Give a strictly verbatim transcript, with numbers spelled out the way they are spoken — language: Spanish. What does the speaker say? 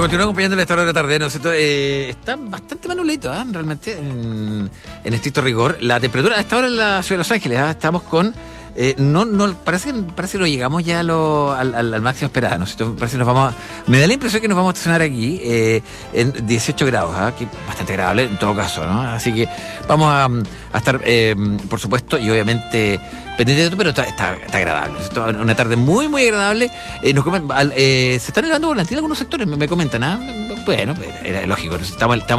continúa acompañando a esta hora de la tarde, ¿no es cierto? Eh, está bastante manulito, ¿eh? Realmente, en, en estricto rigor. La temperatura a esta hora en la ciudad de Los Ángeles, ¿eh? Estamos con... Eh, no, no, parece, parece que no llegamos ya a lo, al, al, al máximo esperado, ¿no es cierto? Parece que nos vamos a, me da la impresión que nos vamos a estacionar aquí eh, en dieciocho grados, ¿eh? Que es bastante agradable en todo caso, ¿no? Así que vamos a, a estar, eh, por supuesto, y obviamente pendiente de todo, pero está, está, está agradable. Está una tarde muy, muy agradable. Eh, nos comen, eh, se están elevando volantes en algunos sectores, me, me comentan, ¿ah? ¿eh? Bueno, era lógico, estamos, estamos